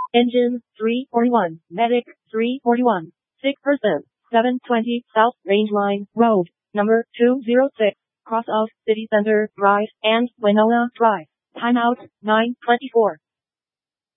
Engine 341, Medic 341, 6%, 720 South Range Line Road, number 206, cross of City Center Drive and Winona Drive. Timeout 9:24.